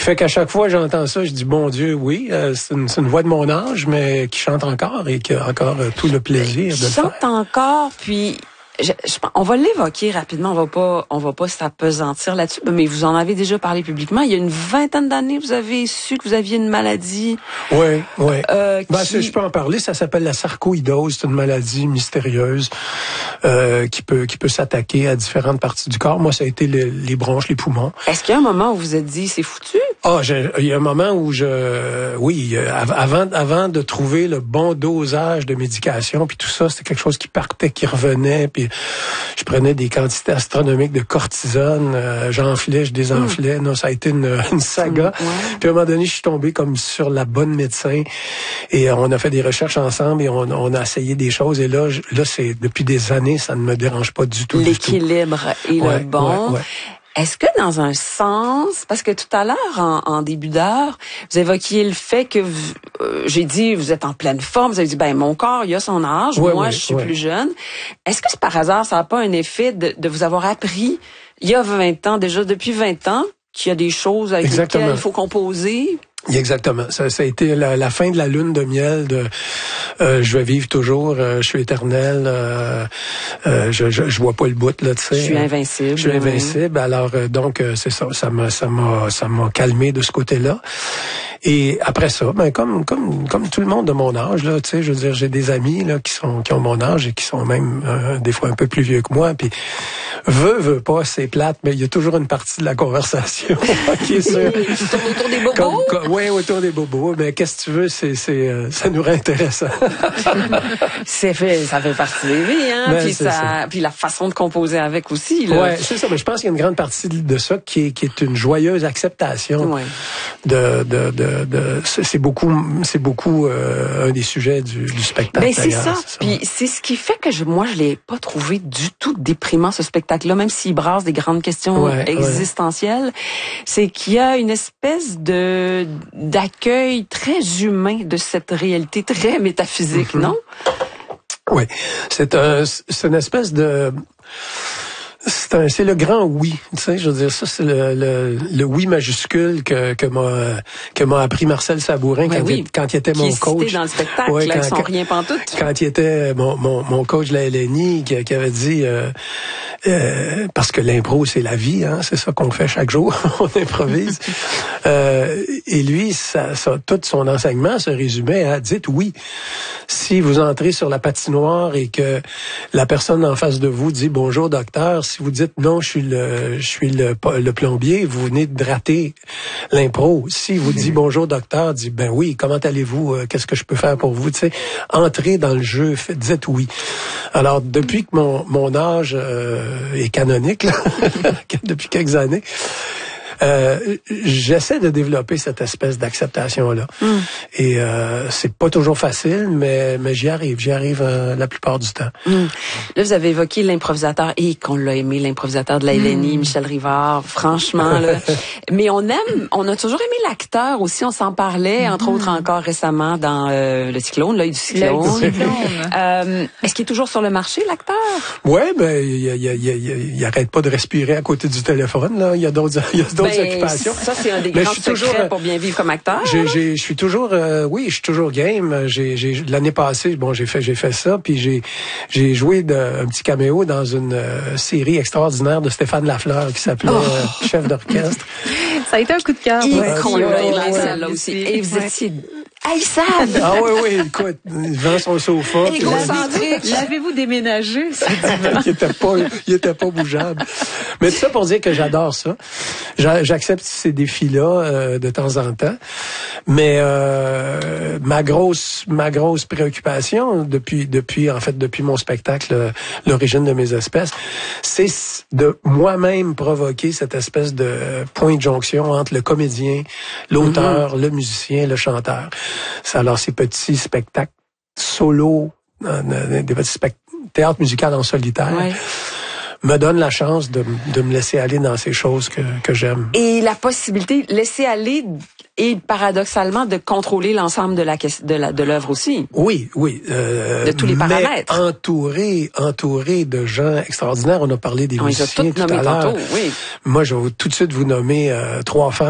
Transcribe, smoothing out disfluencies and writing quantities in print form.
fait qu'à chaque fois j'entends ça, je dis bon Dieu, oui, c'est une voix de mon âge, mais qui chante encore et qui a encore tout le plaisir de le faire. Chante encore, puis on va l'évoquer rapidement, on va pas s'apesantir là-dessus, mais vous en avez déjà parlé publiquement. Il y a une 20aine d'années, vous avez su que vous aviez une maladie. Oui. Je peux en parler. Ça s'appelle la sarcoïdose. C'est une maladie mystérieuse qui peut s'attaquer à différentes parties du corps. Moi, ça a été les bronches, les poumons. Est-ce qu'il y a un moment où vous vous êtes dit c'est foutu? Il y a un moment où avant de trouver le bon dosage de médication, puis tout ça, c'était quelque chose qui partait, qui revenait, puis je prenais des quantités astronomiques de cortisone, j'enflais, je désenflais. Non, ça a été une saga. Ouais. Puis à un moment donné, je suis tombé comme sur la bonne médecin et on a fait des recherches ensemble et on a essayé des choses. Et là, c'est depuis des années, ça ne me dérange pas du tout. L'équilibre est le bon. Ouais. Est-ce que dans un sens, parce que tout à l'heure, en début d'heure, vous évoquiez le fait que j'ai dit, vous êtes en pleine forme, vous avez dit, mon corps, il a son âge, moi, je suis plus jeune. Est-ce que c'est par hasard, ça n'a pas un effet de vous avoir appris, il y a 20 ans, déjà depuis 20 ans, qu'il y a des choses avec lesquelles il faut composer? Exactement. Ça a été la fin de la lune de miel de je vais vivre toujours, je suis éternel, je vois pas le bout là, tu sais. Je suis invincible. Je suis invincible. Alors donc c'est ça, ça m'a calmé de ce côté-là. Et après ça, comme tout le monde de mon âge là, tu sais, je veux dire, j'ai des amis là qui ont mon âge et qui sont même des fois un peu plus vieux que moi, puis veut pas, c'est plate, mais il y a toujours une partie de la conversation qui est sur tu tournes autour des bobos. Oui, autour des bobos, mais qu'est-ce que tu veux, ça nous rend intéressant. Ça fait partie des vies, hein, puis la façon de composer avec aussi, là. Ouais, c'est ça, mais je pense qu'il y a une grande partie de ça qui est une joyeuse acceptation. Ouais. C'est beaucoup un des sujets du spectacle. Ben c'est ça. Puis c'est ce qui fait que moi je l'ai pas trouvé du tout déprimant, ce spectacle-là, même s'il brasse des grandes questions existentielles. Ouais. C'est qu'il y a une espèce d'accueil très humain de cette réalité très métaphysique, non? Oui, c'est une espèce de... C'est le grand oui, tu sais, je veux dire, ça c'est le oui majuscule que m'a appris Marcel Sabourin quand il était mon coach. Qui est dans le spectacle, là, sans rien pantoute. Quand il était mon coach de la LNI, qui avait dit parce que l'impro c'est la vie, hein, c'est ça qu'on fait chaque jour, on improvise. Et lui, tout son enseignement se résumait à dites oui. Si vous entrez sur la patinoire et que la personne en face de vous dit bonjour docteur, si vous dites non, je suis le plombier, vous venez de rater l'impro. Si vous dites bonjour docteur, dit ben oui, comment allez-vous, qu'est-ce que je peux faire pour vous, tu sais, entrez dans le jeu, dites oui. Alors depuis que mon âge est canonique là, depuis quelques années, j'essaie de développer cette espèce d'acceptation-là. Et c'est pas toujours facile, mais j'y arrive la plupart du temps. Là, vous avez évoqué l'improvisateur, et qu'on l'a aimé, l'improvisateur de la LNI, Michel Rivard, franchement, là. Mais on a toujours aimé l'acteur aussi, on s'en parlait, entre autres encore récemment dans le Cyclone, l'œil du Cyclone. Est-ce qu'il est toujours sur le marché, l'acteur? Ouais, il arrête pas de respirer à côté du téléphone, là. Il y a d'autres occupations. Ça, c'est un des grands secrets pour bien vivre comme acteur. Je suis toujours game. L'année passée, j'ai fait ça, puis j'ai joué un petit caméo dans une série extraordinaire de Stéphane Lafleur qui s'appelait Chef d'orchestre. Ça a été un coup de cœur. On l'a aimé, celle-là aussi. Et vous étiez haïssable. Ah oui, écoute, il vend son sofa. L'avez-vous déménagé? Il était pas bougeable. Mais tout ça pour dire que j'adore ça. J'accepte ces défis-là de temps en temps. Mais ma grosse préoccupation depuis mon spectacle L'origine de mes espèces, c'est de moi-même provoquer cette espèce de point de jonction entre le comédien, l'auteur, le musicien, le chanteur. Alors ces petits spectacles solo, des petits théâtre musical en solitaire. Ouais. Me donne la chance de me laisser aller dans ces choses que j'aime. Et la possibilité de laisser aller et paradoxalement de contrôler l'ensemble de l'œuvre aussi. Oui. De tous les paramètres. Mais entouré de gens extraordinaires. On a parlé des musiciens tout à l'heure. Oui. Moi, je vais tout de suite vous nommer 3 femmes